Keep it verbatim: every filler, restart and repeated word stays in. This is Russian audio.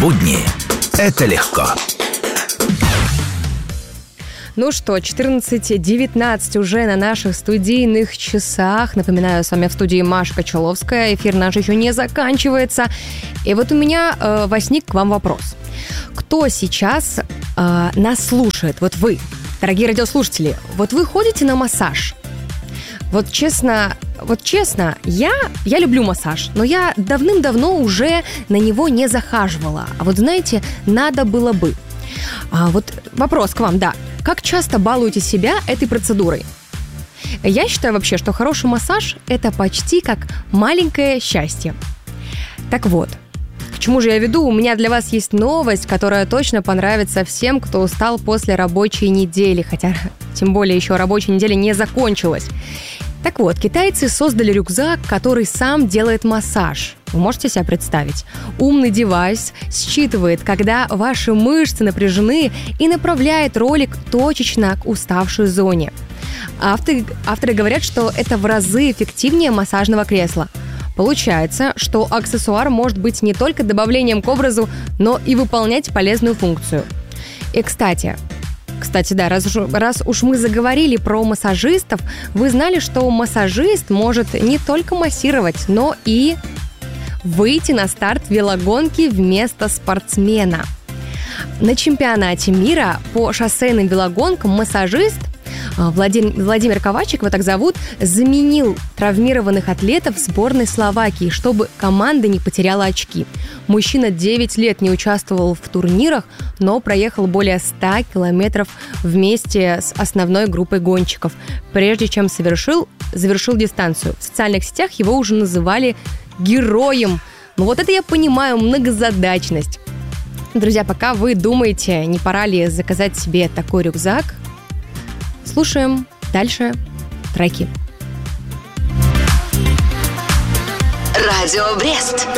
Будни – это легко. Ну что, четырнадцать девятнадцать уже на наших студийных часах. Напоминаю, с вами в студии Маша Кочаловская. Эфир наш еще не заканчивается. И вот у меня э, возник к вам вопрос. Кто сейчас э, нас слушает? Вот вы, дорогие радиослушатели, вот вы ходите на массаж? Вот честно, вот честно, я, я люблю массаж, но я давным-давно уже на него не захаживала. А вот знаете, надо было бы. А вот вопрос к вам, да. Как часто балуете себя этой процедурой? Я считаю вообще, что хороший массаж – это почти как маленькое счастье. Так вот, к чему же я веду? У меня для вас есть новость, которая точно понравится всем, кто устал после рабочей недели. Хотя, тем более, еще рабочая неделя не закончилась. Так вот, китайцы создали рюкзак, который сам делает массаж. Вы можете себе представить? Умный девайс считывает, когда ваши мышцы напряжены, и направляет ролик точечно к уставшей зоне. Авторы, авторы говорят, что это в разы эффективнее массажного кресла. Получается, что аксессуар может быть не только добавлением к образу, но и выполнять полезную функцию. И, кстати... Кстати, да, раз уж, раз уж мы заговорили про массажистов, вы знали, что массажист может не только массировать, но и выйти на старт велогонки вместо спортсмена. На чемпионате мира по шоссейным велогонкам массажист Владимир, Владимир Ковачик, его так зовут, заменил травмированных атлетов сборной Словакии, чтобы команда не потеряла очки. Мужчина девять лет не участвовал в турнирах, но проехал более ста километров вместе с основной группой гонщиков, прежде чем совершил, завершил дистанцию. В социальных сетях его уже называли героем. Ну вот это я понимаю, многозадачность. Друзья, пока вы думаете, не пора ли заказать себе такой рюкзак, слушаем дальше треки. Радио Брест.